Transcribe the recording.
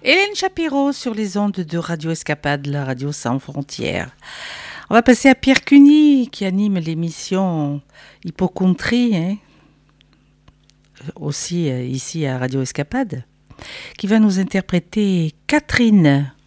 Hélène Chapiro sur les ondes de Radio Escapade, la radio sans frontières. On va passer à Pierre Cuny qui anime l'émission Hypocountry, aussi ici à Radio Escapade, qui va nous interpréter Catherine.